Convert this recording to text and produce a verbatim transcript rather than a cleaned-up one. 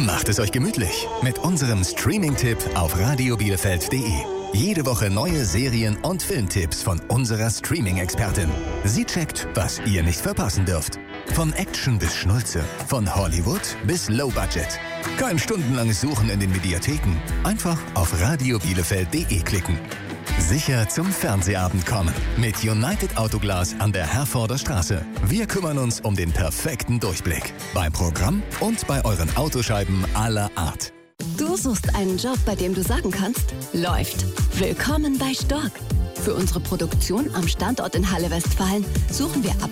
Macht es euch gemütlich mit unserem Streaming-Tipp auf radio bielefeld punkt de. Jede Woche neue Serien- und Filmtipps von unserer Streaming-Expertin. Sie checkt, was ihr nicht verpassen dürft. Von Action bis Schnulze, von Hollywood bis Low Budget. Kein stundenlanges Suchen in den Mediatheken. Einfach auf radio bielefeld punkt de klicken. Sicher zum Fernsehabend kommen. Mit United Autoglas an der Herforder Straße. Wir kümmern uns um den perfekten Durchblick. Beim Programm und bei euren Autoscheiben aller Art. Du suchst einen Job, bei dem du sagen kannst, läuft. Willkommen bei Stork. Für unsere Produktion am Standort in Halle Westfalen suchen wir ab